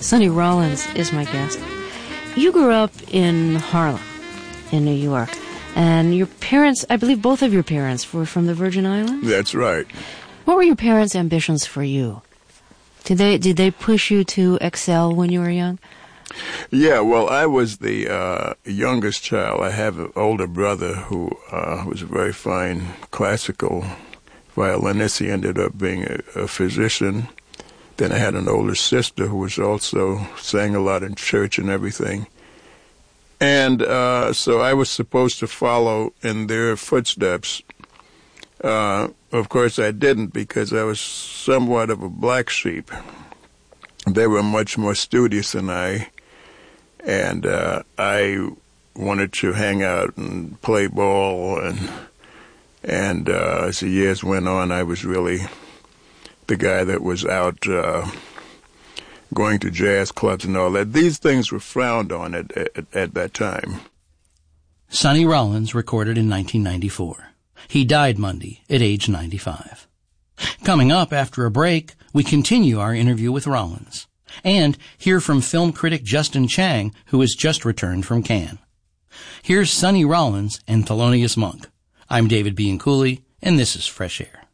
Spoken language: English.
Sonny Rollins is my guest. You grew up in Harlem, in New York, and your parents, I believe both of your parents were from the Virgin Islands? That's right. What were your parents' ambitions for you? Did they push you to excel when you were young? Yeah, well, I was the youngest child. I have an older brother who was a very fine classical violinist. He ended up being a physician. Then I had an older sister who was also sang a lot in church and everything. And so I was supposed to follow in their footsteps. Of course, I didn't because I was somewhat of a black sheep. They were much more studious than I, and I wanted to hang out and play ball. And as the years went on, I was really the guy that was out going to jazz clubs and all that. These things were frowned on at that time. Sonny Rollins recorded in 1994. He died Monday at age 95. Coming up after a break, we continue our interview with Rollins and hear from film critic Justin Chang, who has just returned from Cannes. Here's Sonny Rollins and Thelonious Monk. I'm David Bianculli, and this is Fresh Air.